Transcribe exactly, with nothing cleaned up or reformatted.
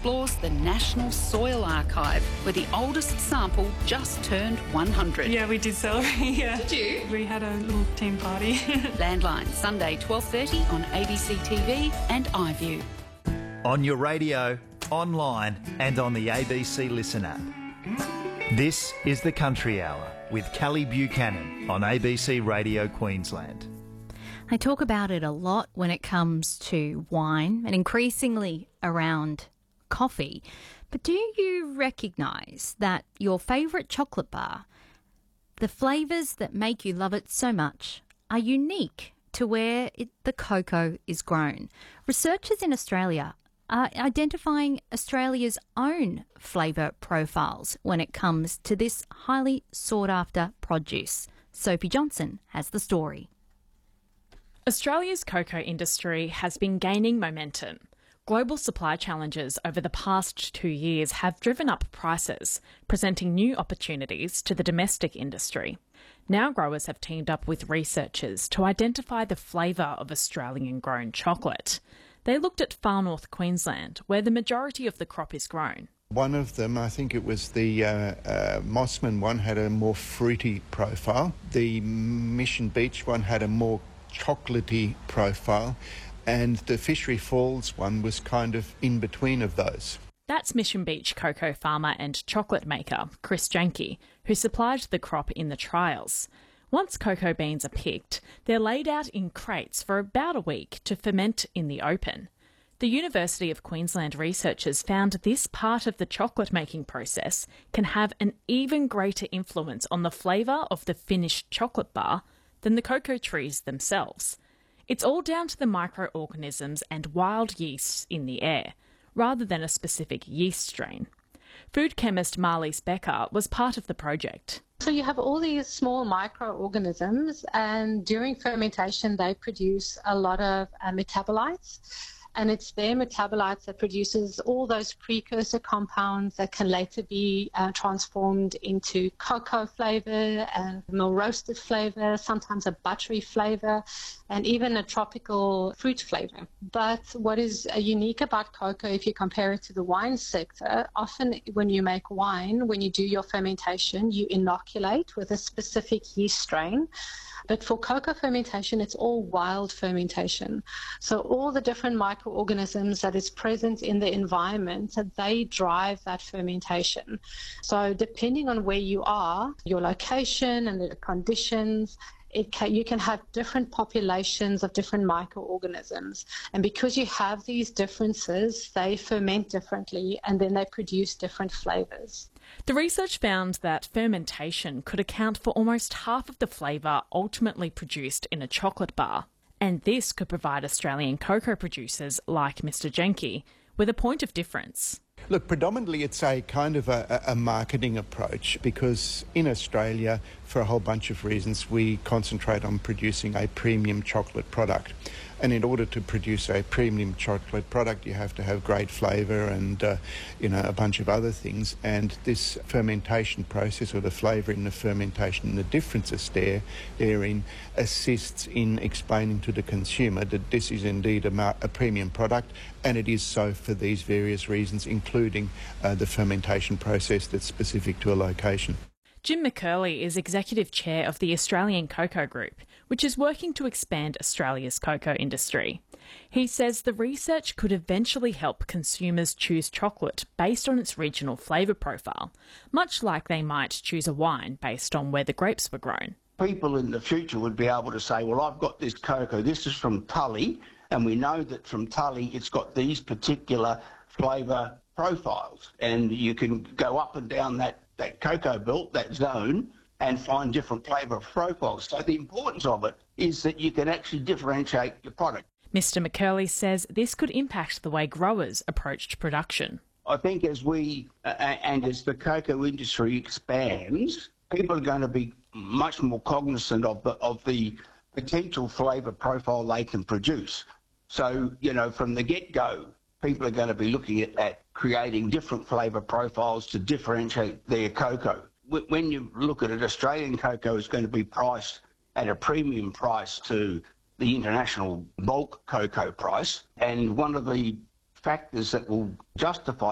explores the National Soil Archive, where the oldest sample just turned one hundred. Yeah, we did celebrate, yeah. Did you? We had a little team party. Landline, Sunday twelve thirty on A B C T V and iView. On your radio, online and on the A B C Listen app. This is the Country Hour with Callie Buchanan on A B C Radio Queensland. I talk about it a lot when it comes to wine and increasingly around coffee. But do you recognise that your favourite chocolate bar, the flavours that make you love it so much, are unique to where it, the cocoa is grown? Researchers in Australia are identifying Australia's own flavour profiles when it comes to this highly sought-after produce. Sophie Johnson has the story. Australia's cocoa industry has been gaining momentum. Global supply challenges over the past two years have driven up prices, presenting new opportunities to the domestic industry. Now growers have teamed up with researchers to identify the flavour of Australian-grown chocolate. They looked at far north Queensland, where the majority of the crop is grown. One of them, I think it was the uh, uh, Mossman one, had a more fruity profile. The Mission Beach one had a more chocolatey profile, and the Fishery Falls one was kind of in between of those. That's Mission Beach cocoa farmer and chocolate maker Chris Janke, who supplied the crop in the trials. Once cocoa beans are picked, they're laid out in crates for about a week to ferment in the open. The University of Queensland researchers found this part of the chocolate making process can have an even greater influence on the flavour of the finished chocolate bar than the cocoa trees themselves. It's all down to the microorganisms and wild yeasts in the air, rather than a specific yeast strain. Food chemist Marlies Becker was part of the project. So you have all these small microorganisms, and during fermentation they produce a lot of uh, metabolites. And it's their metabolites that produces all those precursor compounds that can later be uh, transformed into cocoa flavour and more roasted flavour, sometimes a buttery flavour, and even a tropical fruit flavour. But what is uh, unique about cocoa, if you compare it to the wine sector, often when you make wine, when you do your fermentation, you inoculate with a specific yeast strain. But for cocoa fermentation, it's all wild fermentation. So all the different microorganisms that is present in the environment, they drive that fermentation. So depending on where you are, your location and the conditions, It can, you can have different populations of different microorganisms. And because you have these differences, they ferment differently and then they produce different flavours. The research found that fermentation could account for almost half of the flavour ultimately produced in a chocolate bar. And this could provide Australian cocoa producers like Mister Janke with a point of difference. Look, predominantly it's a kind of a, a marketing approach, because in Australia, for a whole bunch of reasons, we concentrate on producing a premium chocolate product. And in order to produce a premium chocolate product, you have to have great flavour and, uh, you know, a bunch of other things. And this fermentation process, or the flavour in the fermentation and the differences there, therein, assists in explaining to the consumer that this is indeed a, mar- a premium product, and it is so for these various reasons, including uh, the fermentation process that's specific to a location. Jim McCurley is Executive Chair of the Australian Cocoa Group, which is working to expand Australia's cocoa industry. He says the research could eventually help consumers choose chocolate based on its regional flavour profile, much like they might choose a wine based on where the grapes were grown. People in the future would be able to say, well, I've got this cocoa, this is from Tully, and we know that from Tully it's got these particular flavour profiles, and you can go up and down that that cocoa belt, that zone, and find different flavour profiles. So the importance of it is that you can actually differentiate your product. Mister McCurley says this could impact the way growers approached production. I think as we, uh, and as the cocoa industry expands, people are going to be much more cognizant of the, of the potential flavour profile they can produce. So, you know, from the get-go, people are going to be looking at, at creating different flavour profiles to differentiate their cocoa. When you look at it, Australian cocoa is going to be priced at a premium price to the international bulk cocoa price, and one of the factors that will justify